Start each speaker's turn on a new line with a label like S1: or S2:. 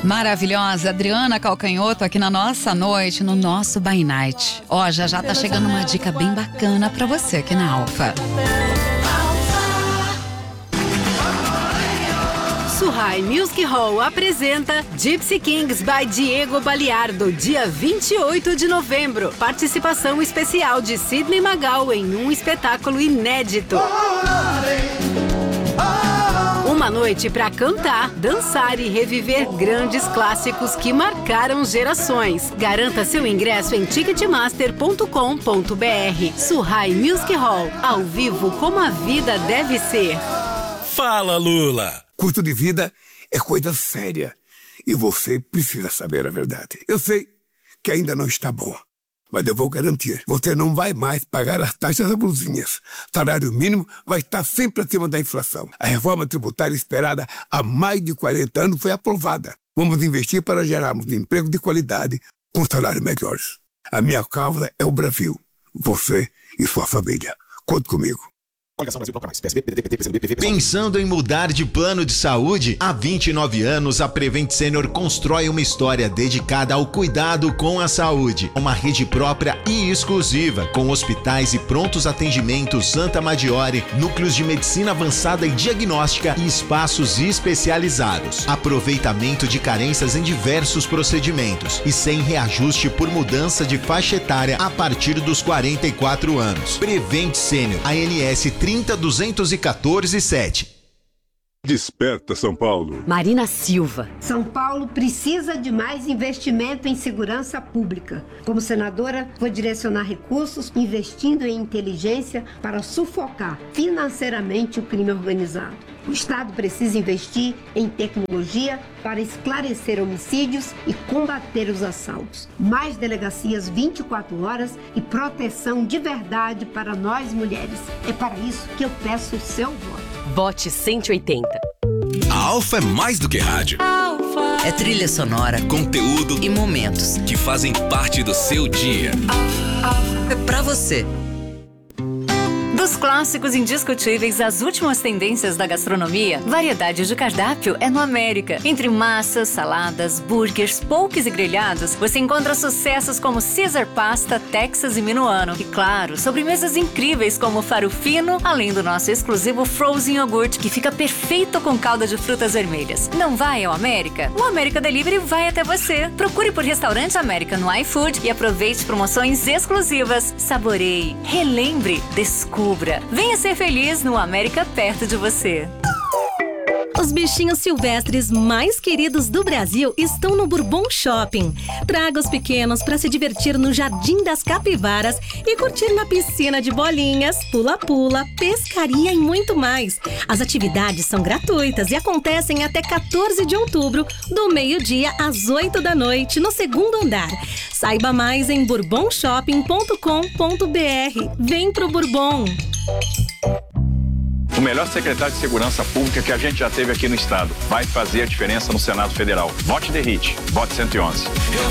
S1: Maravilhosa Adriana Calcanhoto aqui na nossa noite, no nosso By Night. Ó, já tá chegando uma dica bem bacana pra você aqui na Alfa.
S2: Surrai Music Hall apresenta Gypsy Kings by Diego Baliardo, dia 28 de novembro. Participação especial de Sidney Magal em um espetáculo inédito. Uma noite para cantar, dançar e reviver grandes clássicos que marcaram gerações. Garanta seu ingresso em ticketmaster.com.br. Surrai Music Hall, ao vivo como a vida deve ser.
S3: Fala, Lula!
S4: Custo de vida é coisa séria e você precisa saber a verdade. Eu sei que ainda não está bom, mas eu vou garantir. Você não vai mais pagar as taxas abusivas. Salário mínimo vai estar sempre acima da inflação. A reforma tributária esperada há mais de 40 anos foi aprovada. Vamos investir para gerarmos emprego de qualidade com salários melhores. A minha causa é o Brasil. Você e sua família. Conte comigo.
S5: Pensando em mudar de plano de saúde? Há 29 anos, a Prevent Senior constrói uma história dedicada ao cuidado com a saúde. Uma rede própria e exclusiva, com hospitais e prontos atendimentos Santa Maggiore, núcleos de medicina avançada e diagnóstica e espaços especializados. Aproveitamento de carências em diversos procedimentos e sem reajuste por mudança de faixa etária a partir dos 44 anos. Prevent Senior, ANS 30.214.7.
S6: Desperta, São Paulo.
S2: Marina Silva.
S7: São Paulo precisa de mais investimento em segurança pública. Como senadora, vou direcionar recursos investindo em inteligência para sufocar financeiramente o crime organizado. O Estado precisa investir em tecnologia para esclarecer homicídios e combater os assaltos. Mais delegacias 24 horas e proteção de verdade para nós mulheres. É para isso que eu peço o seu voto.
S2: Vote 180.
S3: A Alfa é mais do que rádio.
S1: É trilha sonora,
S3: Conteúdo
S1: e momentos
S3: que fazem parte do seu dia.
S1: é pra você.
S8: Dos clássicos indiscutíveis às últimas tendências da gastronomia, variedade de cardápio é no América. Entre massas, saladas, burgers, pokés e grelhados, você encontra sucessos como Caesar Pasta, Texas e Minuano. E claro, sobremesas incríveis como Farufino, além do nosso exclusivo Frozen Yogurt, que fica perfeito com calda de frutas vermelhas. Não vai ao América? O América Delivery vai até você. Procure por Restaurante América no iFood e aproveite promoções exclusivas. Saboreie, relembre, descubra. Venha ser feliz no América perto de você.
S9: Os bichinhos silvestres mais queridos do Brasil estão no Bourbon Shopping. Traga os pequenos para se divertir no Jardim das Capivaras e curtir na piscina de bolinhas, pula-pula, pescaria e muito mais. As atividades são gratuitas e acontecem até 14 de outubro, do meio-dia às 8 da noite, no segundo andar. Saiba mais em bourbonshopping.com.br. Vem pro Bourbon!
S10: O melhor secretário de Segurança Pública que a gente já teve aqui no estado. Vai fazer a diferença no Senado Federal. Vote The Hit. Vote 111.